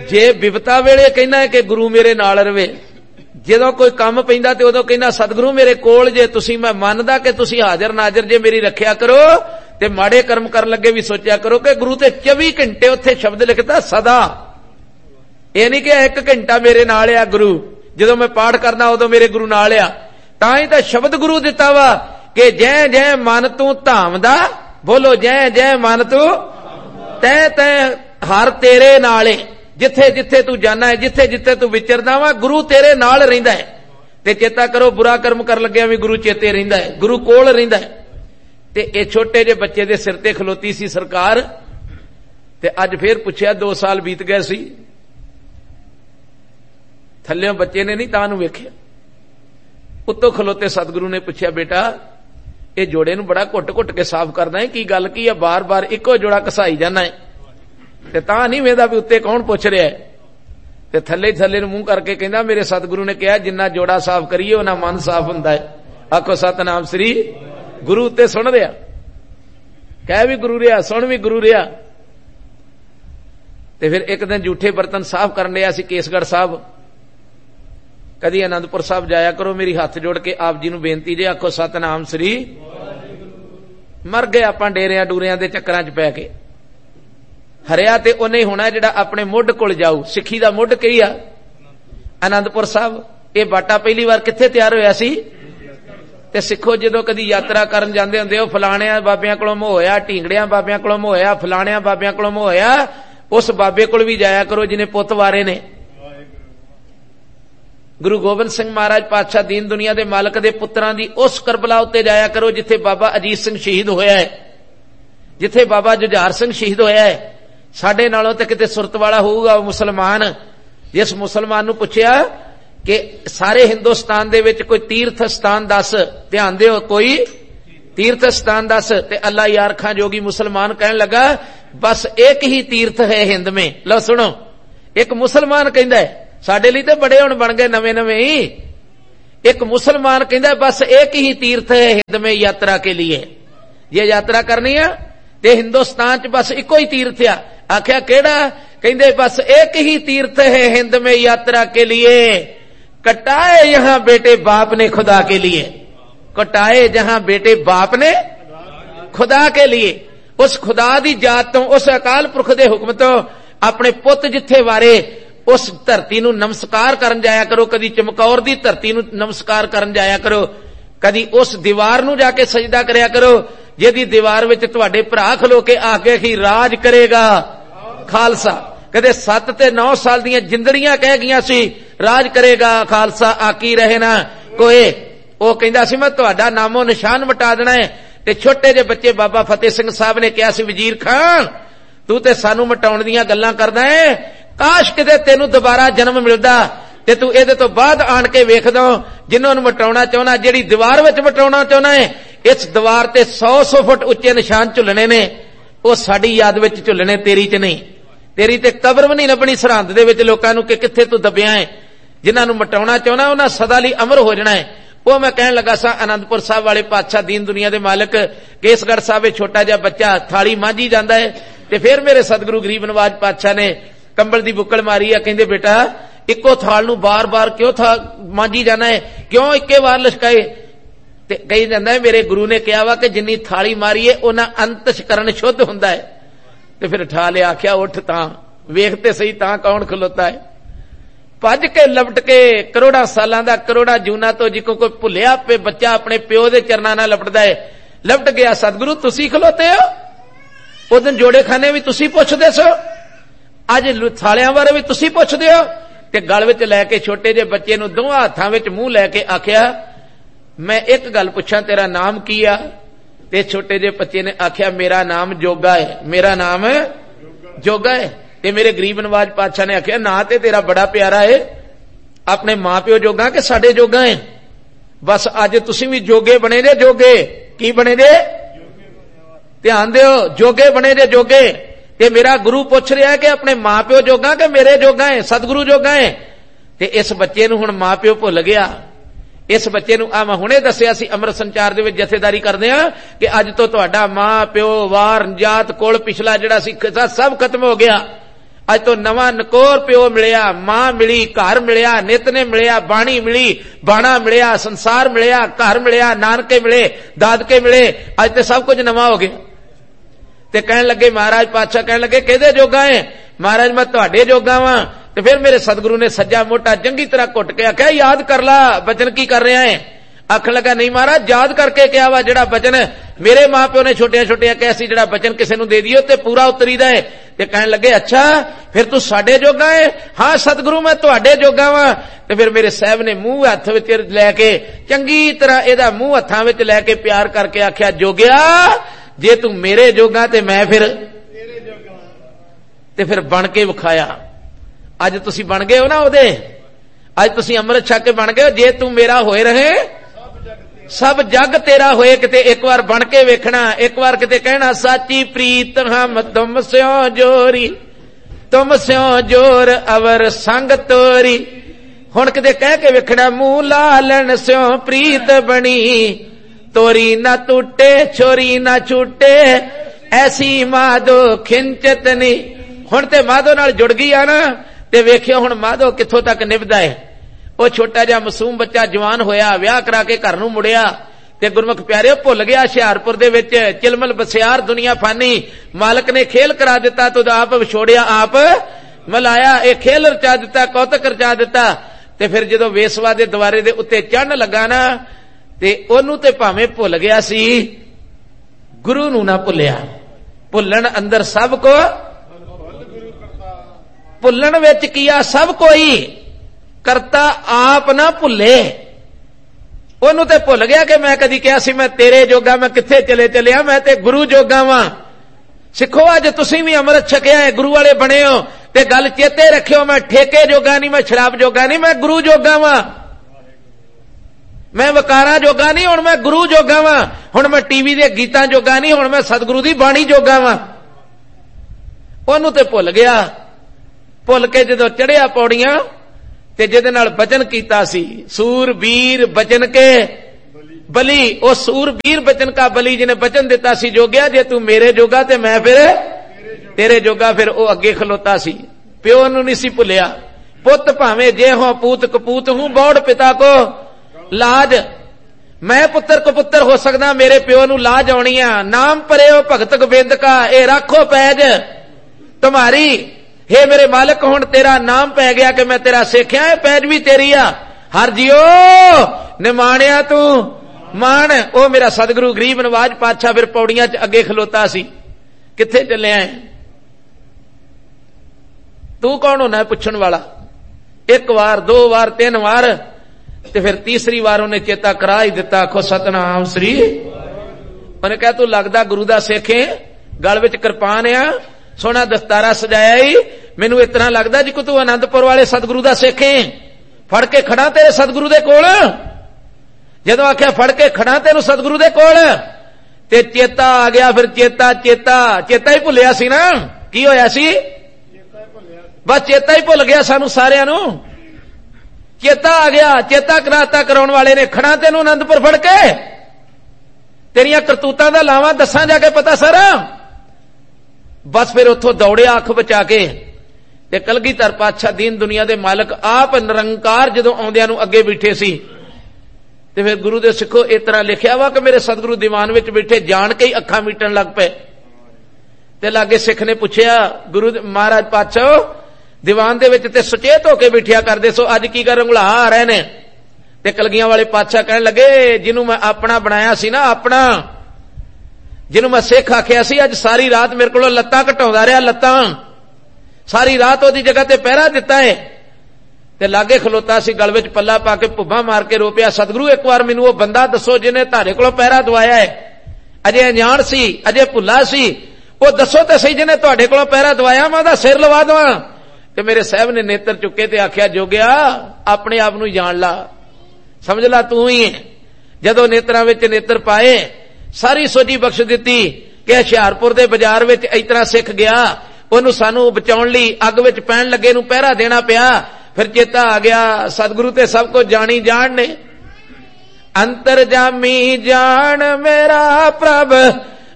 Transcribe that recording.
जे विपता वेले कहना है कि गुरु मेरे नाल रवे, जदों कोई काम पैंदा ते उदों कहना सतगुरु मेरे कोल जे, तुसी मैं मनदा कि तुसी हाजिर नाजिर जे, मेरी रखिया करो ते माड़े कर्म कर लगे भी सोचा करो कि गुरु ते 24 घंटे उत्थे शब्द लिखता सदा। ये नहीं कि 1 घंटा मेरे नाल आ गुरु, जदों मैं पाठ करना उदों मेरे गुरु नाल आ। तां ही तां शब्द गुरु दिता वा कि जै जै मन तू धामदा, बोलो जै जै मन तू तै तै हर तेरे नाले, जिथे जिथे तू जाना है, जिथे जिथे तू विचरदा वा गुरु तेरे नाल रहिंदा है। ते चेता करो बुरा कर्म कर लग्या भी गुरु चेते रहिंदा है, गुरु कोल रहिंदा है। ते ए छोटे जे बच्चे दे सिर ते खलोती सी सरकार, ते अज फिर पुछया 2 साल बीत गए सी, थल्लियों बच्चे ने नहीं तां नूं वेखिया, उत्तों खलोते सतगुरु ने पुछया बेटा ये जोड़े नूं बड़ा घुट घुट के साफ करना है, की गल की है, बार बार इको जोड़ा घसाई जाना है, ते तां नहीं वेंदा भी उत्ते कौन पुछ रहा है। ते थल्ले थल्ले नूं मूंह करके कहंदा मेरे सतगुरु ने कहा जिन्ना जोड़ा साफ करिए उन्ना मन साफ हुंदा है। आखो सतनाम श्री गुरु उत्ते सुन रहा, कह भी गुरु रहा, सुन भी गुरु रहा। ते फिर एक दिन जूठे बर्तन साफ करन लिया सी केसगढ़ साहब, कदी आनंदपुर साहब जाया करो, मेरी हाथ जोड़ के आप जी नूं बेनती जे, आखो सतनाम श्री। मर गए आपां डेरियां डूरियां दे चक्करां च पै के, हरिया ते उन्हें ही होना जिहड़ा अपने मुੱਢ कोल जाऊ। सिੱਖੀ दा मुੱਢ की आ आनंदपुर साहब। ये बाटा पहली बार कित्थे तैयार होया सी, ते सिखो जदों कदी यात्रा करन जांदे हुंदे हो, फलाणियां बाबियां कोलों मोह होया, ढींगड़ियां बाबियां कोलों मोह होया, फलाणियां बाबियां कोलों मोह होया, उस बाबे कोल भी जाया करो जिन्हें पुੱਤ वारे ने। गुरु गोबिंद सिंह महाराज पातशाह दीन दुनिया दे मालक दे पुत्रां दी उस करबला उत्ते जाया करो जिथे बाबा अजीत सिंह शहीद होया है, जिथे बाबा जुझार सिंह शहीद होया है। साडे नालों ते किते सुरत वाला होऊगा मुसलमान। जिस मुसलमान नूं पुछया कि सारे हिंदुस्तान दे विच कोई तीर्थ स्थान दस, ध्यान दिओ कोई तीर्थ स्थान दस, ते अल्लाह यार खां जोगी मुसलमान कहन लगा बस एक ही तीर्थ है हिंद में। लो सुनो, एक मुसलमान कहंदा है, साडे लई ते बड़े हुण बन गए नवे नवे ही, एक मुसलमान कहंदा बस एक ही तीर्थ है हिंद में यात्रा के लिए, ये यात्रा करनी है ते हिंदुस्तान च बस इको ही तीर्थ आ। आख्या केड़ा, कहंदे बस एक ही तीर्थ है हिंद में यात्रा के लिए, कटाए यहां बेटे बाप ने खुदा के लिए, कटाए जहां बेटे बाप ने खुदा के लिए। उस खुदा दी जात तो, उस अकाल पुरख दे हुक्म तो अपने पुੱਤ जिथे वारे उस धरती नूं नमस्कार करन जाया करो। कदी चमकौर दी धरती नूं नमस्कार करन जाया करो, कदी उस दीवार नूं जाके सजदा करया करो जिहदी दीवार विच तुहाडे भरा खलो के आके ही राज करेगा खालसा। कदे 7 ते 9 साल दीयां जिंदड़ियां कह गईयां सी राज करेगा खालसा आकी रहे ना कोई। ਉਹ ਕਹਿੰਦਾ ਸੀ मैं ਤੁਹਾਡਾ नामो निशान मिटा देना है। ते छोटे जे बच्चे बाबा फतेह सिंह साहब ने कहा सी वजीर खान तू ते सानू मिटाउण दीयां गल्लां करदा है, काश किते तेनू दोबारा जन्म मिलदा ते तू इहदे तो बाद आण के वेख दो जिन्हां नू मिटाउणा चाहुंदा, जिहड़ी दीवार विच मिटाउणा चाहुंदा है, इस दीवार ते 100 फुट उच्चे निशान झुलने ने, ਉਹ ਸਾਡੀ याद विच झुलने, तेरी च नहीं। तेरी ते कबर भी नहीं लभनी सरहंद दे विच लोकां नू कि कित्थे तू दबिया है। जिन्हां नू मिटाउणा चाहुंदा उन्हां सदा लई अमर हो जाना है। वो मैं कहन लगा सा आनंदपुर साहब वाले पातशाह दीन दुनिया दे मालिक केसगढ़ साहब छोटा जिहा बच्चा थाली मांझी जांदा है ते फिर मेरे सतगुरु गरीब नवाज पातशाह ने कंबल दी बुक्कल मारी है, कहंदे बेटा इक्को थाल नू बार बार क्यों था मांझी जाना है, क्यों इक्के बार लशकाए। ते कही जांदा है मेरे गुरु ने कहा वा कि जिन्नी थाली मारी है उन्ना अंतशकरण शुद्ध हुंदा है। ते फिर ठा लिया, आख्या उठ तां वेखते सही तां कौन खलोता है। भज के लपट के करोड़ा सालां दा करोड़ा जूना तो जिको कोई भुलिया पे बच्चा अपने प्यो दे चरनां नाल लपटदा है, लपट गया सतगुरु तुसी खलोते हो, उस दिन जोड़े खाने भी तुसी पुछदे सो, अज थालियां बारे भी तुसी पुछदे हो। ते गल विच लैके छोटे जे बच्चे नूं दोवां हत्थां विच मूंह लैके आख्या मैं एक गल पुछां तेरा नाम की आ। ते छोटे जे बच्चे ने आख्या मेरा नाम जोगा है, मेरा नाम जोगा है। ते मेरे गरीब नवाज पातशाह ने आख्या ना ते तेरा बड़ा प्यारा है, अपने मां प्यो जोगा के साडे जोगा है, बस अज तुसीं भी जोगे बने जे। जोगे की बने जे, ध्यान दिओ, जोगे बने जे जोगे। ते मेरा गुरु पुछ रहा है कि अपने मां प्यो जोगा के मेरे जोगा है, सतगुरु जोगा है। ते इस बच्चे नूं हुण मां प्यो भुल गया। इस बच्चे नूं आ मैं हुणे दस्सिया सी अमृत संचार दे विच जथेदारी करदे आ कि अज तो तुहाडा मां प्यो वार जात कुल पिछला जिहड़ा सी सब खत्म हो गया। अज तो नवा नकोर प्यो मिलिया, मां मिली, घर मिलिया, नितने मिलिया, बाणी मिली, बाणा मिलिया, संसार मिलिया, घर मिलिया, नानके मिले, दादके मिले, अज तो सब कुछ नवा हो गया। ते कहन लगे महाराज पातशाह कहन लगे किहदे जोगा है? महाराज मैं तुहाडे जोगा वां। ते फिर मेरे सतगुरु ने सज्जा मोटा चंगी तरह घुट के आख्या याद कर ला बचन की कर रहा है। आखन लगा नहीं महाराज याद करके क्या वा, जिहड़ा बचन मेरे मां प्यो ने छोटिया छोटिया कहा सी जिहड़ा बचन किसी नूं दे दिओ ते पूरा उतरीदा है। ते कहन लगे अच्छा फिर तू साडे जोगा है? हां सतगुरु मैं तुहाडे जोगा वां। ते फिर मेरे साहब ने मुंह हथ विच लैके चंगी तरह इहदा मुंह हत्थां विच लैके प्यार करके आख्या जोगिया जे तू मेरे जोगा ते मैं फिर ते फिर बन के विखाया। अज तुसी बन गए हो ना ओदे, अज तुसी अमृत छक के बन गए हो। जे तू मेरा होए रहे सब जग तेरा होए, किते एक बार बन के वेखना, एक बार किते कहना साची प्रीत हम तुम स्यों जोरी, तुम स्यों जोर अवर संग तोरी। हुण किते कह के वेखना मुंह लालन स्यों प्रीत बनी, तोरी ना टूटे छोरी ना छूटे, ऐसी माधो खिंचत नी। हुण ते माधो नाल जुड़ गई आ ना, ते वेखियो हुण माधो कित्थों तक निभदा है। ਉਹ छोटा जिहा मासूम बच्चा जवान होया, विआह करा के घर नूं मुड़िया ते गुरमुख प्यारे भुल गया हुशियारपुर दे विच चिलमल बसियार दुनिया फानी। मालक ने खेल करा दिता तो आप विछोड़िया आप मलाया। ये खेल रचा दिता, कौतक रचा दिता। ते फिर जदों वेसवा दे द्वारे दे उत्ते चढ़न लगा ना ते ओनू ते भावें भुल गया सी, गुरु नूं ना भुलिया। भुलन अंदर सब को, भुलन विच किया सब कोई, करता आप ना भुले। ओनू ते भुल गया कि मैं कदी कहा सी मैं तेरे जोगा, मैं कित्थे चले चलिया, मैं ते गुरु जोगा वां। सिखो अज तुसीं भी अमृत छकिया है, गुरु वाले बने हो ते गल चेते रखियो मैं ठेके जोगा नहीं, मैं शराब जोगा नहीं, मैं गुरु जोगा वां। मैं वकारा जोगा नहीं, हुण मैं गुरु जोगा वां। हुण मैं टीवी दे गीतां जोगा नहीं, हुण मैं सतगुरु दी बाणी जोगा वां। ओनू ते भुल गया। भुल के जदों चढ़िया पौड़ियां ते जिहदे नाल बचन कीता सी सूरबीर बचन के बली, ओ सूरबीर बचन का बली जिन्हें बचन दिता सी जोगिया जे तू मेरे जोगा ते मैं फिर तेरे जोगा। फिर ओ अगे खलोता सी, प्यो नूं नहीं सी भुलिया। पुत भावें जे हो पूत कपूत हूं, बौड़ पिता को लाज। मैं पुत्र कपुत्र हो सकदा, मेरे प्यो नूं लाज आउणी आ। नाम परेओ भगत गोबिंद का, ए राखो पैज तुम्हारी। हे मेरे मालिक हुण तेरा नाम पै गया कि मैं तेरा सिखिया है, पैज भी तेरी आ। हर जियो निमाणिया तू मान। ओ मेरा सतगुरु गरीब नवाज पातशाह फिर पौड़ियां च अगे खलोता सी। कित्थे चलिया है? तू कौन होना है पुछण वाला? एक बार, दो बार, तीन बार, ते फिर तीसरी बार उन्हें चेता करा ही दिता। आखो सतनाम श्री। उन्हें कहा तू लगदा गुरु दा सिख है, गल विच किरपान आ, सोना दस्तारा सजाया ही, मैनू इतना लगदा जी को तू आनंदपुर वाले सतगुरु दा सिख है। फड़ के खड़ा तेरे सतगुरु दे कोल। जदों आख्या फड़ के खड़ा तेनू सतगुरु दे कोल ते चेता आ गया। फिर चेता चेता चेता ही भुलिया सी ना। की होया सी? बस चेता ही भुल गया सानू सारियां नू। चेता आ गया, चेता कराता कराउण वाले ने खड़ा तेनू आनंदपुर फड़ के। तेरियां करतूतां दा लावा दसां जाके पता सारा। बस फिर उथों दौड़िया अख बचा के ते कलगीधर पातशाह दीन दुनिया दे मालक आप निरंकार जदों आउंदियां नू अगे बैठे सी ते फिर गुरु दे सिखो इस तरह लिखिया वा कि मेरे सतगुरु दीवान विच बैठे जान के ही अखां मीटण लग पे। ते लागे सिख ने पुछया गुरु महाराज पातशाह दीवान दे विच ते सुचेत होके बैठिया करदे सो अज की कर रंगला आ रहे ने? ते कलगियां वाले पातशाह कहण लगे जिन्हों मैं अपना बनाया सी ना, अपना जिन्हों मैं सिख आखिया सी, अज सारी रात मेरे को लत्तां घटाउंदा रहा, लत्तां सारी रात ओदी जगह ते पहरा दिता है। ते लागे खलोता सी गल विच पल्ला पा के भुब्बा मार के रो पिया सतगुरु एक बार मैनू वो बंदा दसो जिन्हें तारे कोलों पहरा दवाया है। अजे अनजान सी, अजे भुला सी, वो दसो ते सही जिन्हें तुहाडे कोलों पहरा दवाया, मैं ओहदा सिर लवा दवां। ते मेरे साहब ने नेत्र चुके ते आख्या जोगिया अपने आप नूं जान ला, समझ ला तू ही है। जदों नेत्रां विच नेत्र पाए सारी सोझी बख्श दिती कि हुशियारपुर दे बाजार विच इस तरह सिख गया, ओनू सानू बचाउण लई अग विच पैण लगे नूं पहरा देना पिया। फिर चेता आ गया सतगुरु ते सब कुछ जानी जान ने। अंतरजामी जान मेरा प्रभ